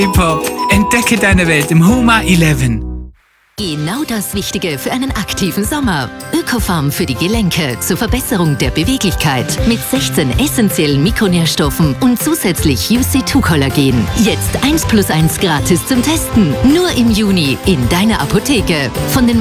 Hip-Hop. Entdecke deine Welt im Homa 11. Genau das Richtige für einen aktiven Sommer. Ökofarm für die Gelenke zur Verbesserung der Beweglichkeit mit 16 essentiellen Mikronährstoffen und zusätzlich UC2-Kollagen. Jetzt 1+1 gratis zum Testen. Nur im Juni in deiner Apotheke. Von den